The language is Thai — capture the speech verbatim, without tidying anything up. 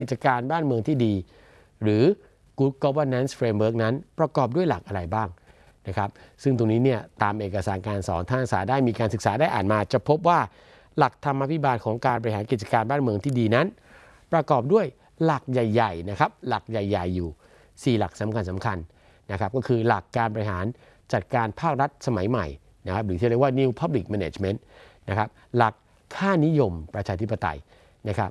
กิจการบ้านเมืองที่ดีหรือ Good Governance Framework นั้นประกอบด้วยหลักอะไรบ้างนะครับซึ่งตรงนี้เนี่ยตามเอกสารการสอนท่านศึกษาได้มีการศึกษาได้อ่านมาจะพบว่าหลักธรรมาภิบาลของการบริหารกิจการบ้านเมืองที่ดีนั้นประกอบด้วยหลักใหญ่ๆนะครับหลักใหญ่ๆอยู่สี่หลักสำคัญสำคัญนะครับก็คือหลักการบริหารจัดการภาครัฐสมัยใหม่นะครับหรือที่เรียกว่า New Public Management นะครับหลักค่านิยมประชาธิปไตยนะครับ